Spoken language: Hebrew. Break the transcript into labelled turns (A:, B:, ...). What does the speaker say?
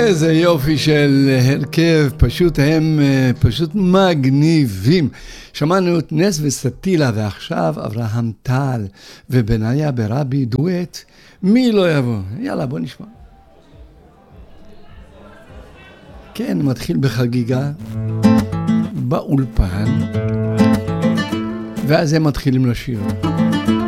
A: איזה יופי של הרכב, הם פשוט מגניבים. שמענו את נס וסטילה, ועכשיו אברהם טל ובניה ברבי דואט. מי לא יבוא? יאללה, בוא נשמע. כן, מתחיל בחגיגה באולפן, ואז הם מתחילים לשיר.